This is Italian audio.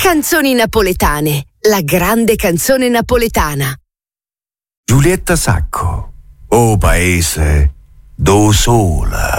Canzoni napoletane, la grande canzone napoletana. Giulietta Sacco, o paese, do sola.